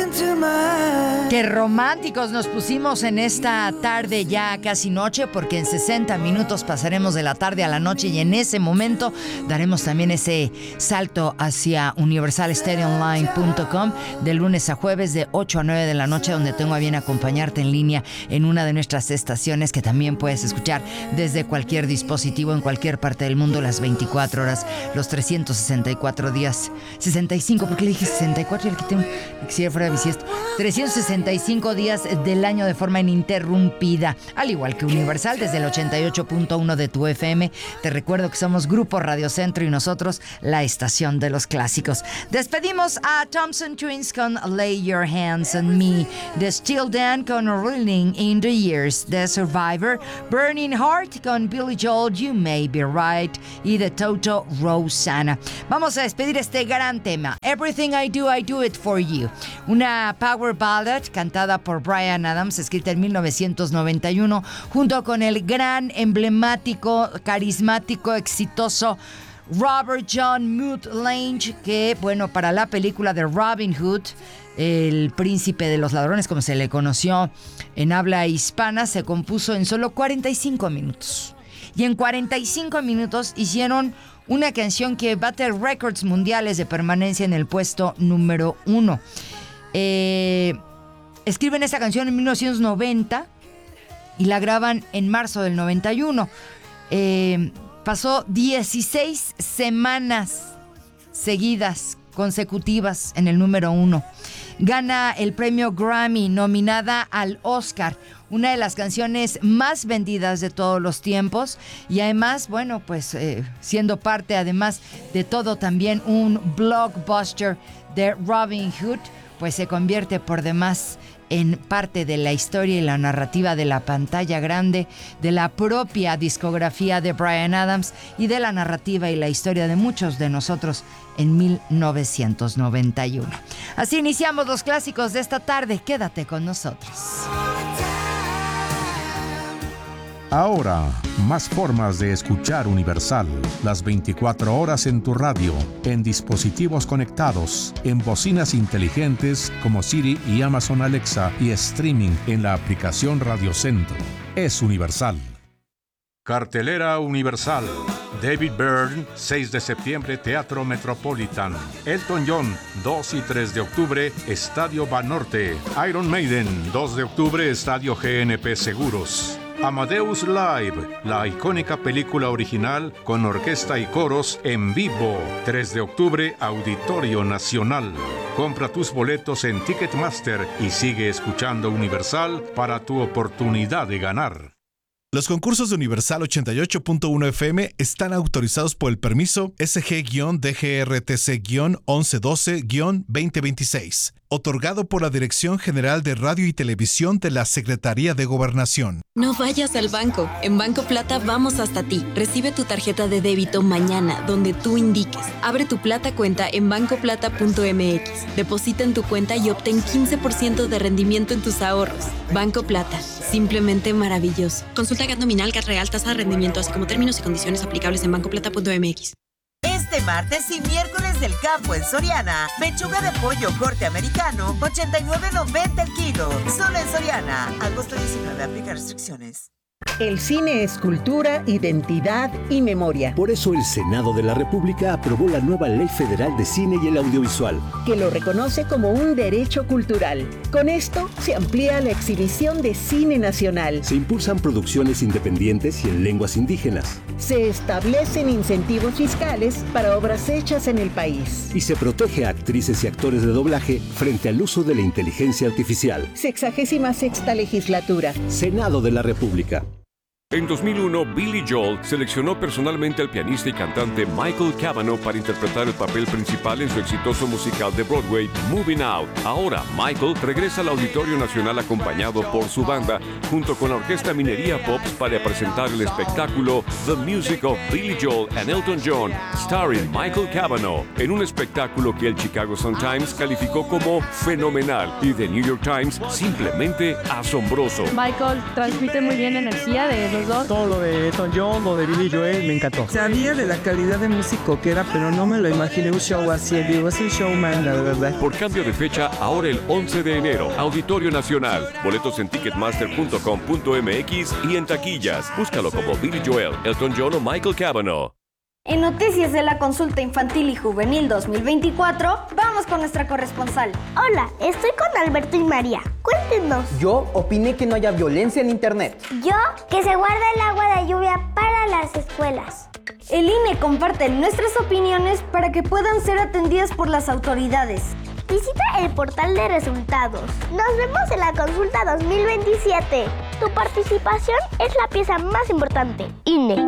Qué románticos nos pusimos en esta tarde, ya casi noche, porque en 60 minutos pasaremos de la tarde a la noche y en ese momento daremos también ese salto hacia universalstereoonline.com de lunes a jueves de 8 a 9 de la noche, donde tengo a bien acompañarte en línea en una de nuestras estaciones que también puedes escuchar desde cualquier dispositivo en cualquier parte del mundo, las 24 horas, los 364 días, 65, porque le dije 64 y le quité un, si fuera bisiesto, 365 días del año de forma ininterrumpida, al igual que Universal desde el 88.1 de tu FM. Te recuerdo que somos Grupo Radio Centro y nosotros la estación de los clásicos. Despedimos a Thompson Twins con Lay Your Hands on Me, The Still Dan con Reeling in the Years, The Survivor, Burning Heart con Billy Joel, You May Be Right y The Toto Rosanna. Vamos a despedir este gran tema, Everything I Do It For You, una power ballad cantada por Bryan Adams, escrita en 1991, junto con el gran, emblemático, carismático, exitoso Robert John Muth Lange, que, bueno, para la película de Robin Hood, el príncipe de los ladrones, como se le conoció en habla hispana, se compuso en solo 45 minutos. Y en 45 minutos hicieron una canción que bate récords mundiales de permanencia en el puesto número 1. Escriben esta canción en 1990 y la graban en marzo del 91. Pasó 16 semanas seguidas, consecutivas, en el número 1. Gana el premio Grammy, nominada al Oscar, una de las canciones más vendidas de todos los tiempos, y además, bueno, pues siendo parte además de todo también un blockbuster de Robin Hood, pues se convierte por demás en parte de la historia y la narrativa de la pantalla grande, de la propia discografía de Bryan Adams y de la narrativa y la historia de muchos de nosotros en 1991. Así iniciamos los clásicos de esta tarde. Quédate con nosotros. Ahora, más formas de escuchar Universal. Las 24 horas en tu radio, en dispositivos conectados, en bocinas inteligentes como Siri y Amazon Alexa y streaming en la aplicación Radio Centro. Es Universal. Cartelera Universal. David Byrne, 6 de septiembre, Teatro Metropolitan. Elton John, 2 y 3 de octubre, Estadio Banorte. Iron Maiden, 2 de octubre, Estadio GNP Seguros. Amadeus Live, la icónica película original con orquesta y coros en vivo. 3 de octubre, Auditorio Nacional. Compra tus boletos en Ticketmaster y sigue escuchando Universal para tu oportunidad de ganar. Los concursos de Universal 88.1 FM están autorizados por el permiso SG-DGRTC-1112-2026, otorgado por la Dirección General de Radio y Televisión de la Secretaría de Gobernación. No vayas al banco. En Banco Plata vamos hasta ti. Recibe tu tarjeta de débito mañana, donde tú indiques. Abre tu Plata cuenta en bancoplata.mx. Deposita en tu cuenta y obtén 15% de rendimiento en tus ahorros. Banco Plata. Simplemente maravilloso. Consulta GAT nominal, GAT real, tasa de rendimiento, así como términos y condiciones aplicables en bancoplata.mx. Este martes y miércoles del campo en Soriana, pechuga de pollo corte americano, $89.90 el kilo. Solo en Soriana. Agosto 19, aplica restricciones. El cine es cultura, identidad y memoria. Por eso el Senado de la República aprobó la nueva Ley Federal de Cine y el Audiovisual, que lo reconoce como un derecho cultural. Con esto se amplía la exhibición de cine nacional. Se impulsan producciones independientes y en lenguas indígenas. Se establecen incentivos fiscales para obras hechas en el país. Y se protege a actrices y actores de doblaje frente al uso de la inteligencia artificial. 66ª legislatura. Senado de la República. En 2001, Billy Joel seleccionó personalmente al pianista y cantante Michael Cavanaugh para interpretar el papel principal en su exitoso musical de Broadway, Moving Out. Ahora, Michael regresa al Auditorio Nacional acompañado por su banda, junto con la orquesta Minería Pops, para presentar el espectáculo The Music of Billy Joel and Elton John, starring Michael Cavanaugh, en un espectáculo que el Chicago Sun-Times calificó como fenomenal y The New York Times simplemente asombroso. Michael transmite muy bien energía de esos dos. Todo lo de Elton John, lo de Billy Joel, me encantó. Sabía de la calidad de músico que era, pero no me lo imaginé un show así en vivo. Es un showman, la verdad. Por cambio de fecha, ahora el 11 de enero, Auditorio Nacional. Boletos en ticketmaster.com.mx y en taquillas. Búscalo como Billy Joel, Elton John o Michael Cavanaugh. En Noticias de la Consulta Infantil y Juvenil 2024, vamos con nuestra corresponsal. Hola, estoy con Alberto y María. Cuéntenos. Yo opiné que no haya violencia en Internet. Yo, que se guarda el agua de lluvia para las escuelas. El INE comparte nuestras opiniones para que puedan ser atendidas por las autoridades. Visita el portal de resultados. Nos vemos en la Consulta 2027. Tu participación es la pieza más importante. INE.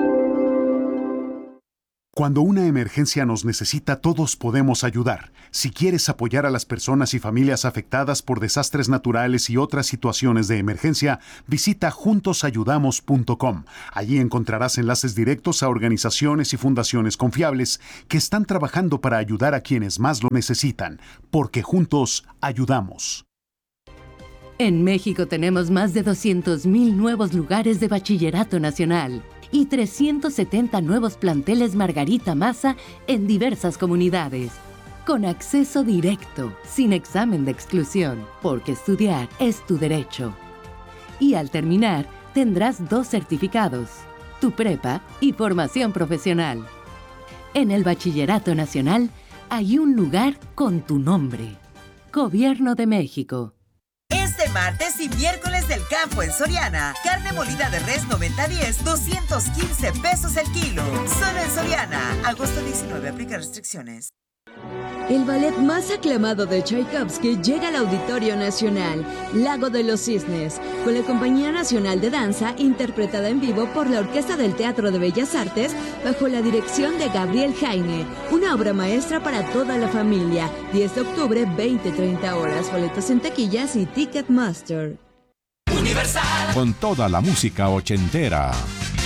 Cuando una emergencia nos necesita, todos podemos ayudar. Si quieres apoyar a las personas y familias afectadas por desastres naturales y otras situaciones de emergencia, visita juntosayudamos.com. Allí encontrarás enlaces directos a organizaciones y fundaciones confiables que están trabajando para ayudar a quienes más lo necesitan, porque juntos ayudamos. En México tenemos más de 200,000 nuevos lugares de bachillerato nacional y 370 nuevos planteles Margarita Maza en diversas comunidades, con acceso directo, sin examen de exclusión, porque estudiar es tu derecho. Y al terminar, tendrás 2 certificados, tu prepa y formación profesional. En el Bachillerato Nacional hay un lugar con tu nombre. Gobierno de México. Este martes y miércoles del campo en Soriana. Carne molida de res 90-10, 215 pesos el kilo. Solo en Soriana. Agosto 19, aplica restricciones. El ballet más aclamado de Tchaikovsky llega al Auditorio Nacional, Lago de los Cisnes, con la Compañía Nacional de Danza, interpretada en vivo por la Orquesta del Teatro de Bellas Artes, bajo la dirección de Gabriel Jaime. Una obra maestra para toda la familia. 10 de octubre, 20-30 horas. Boletos en taquillas y Ticketmaster. Universal. Con toda la música ochentera.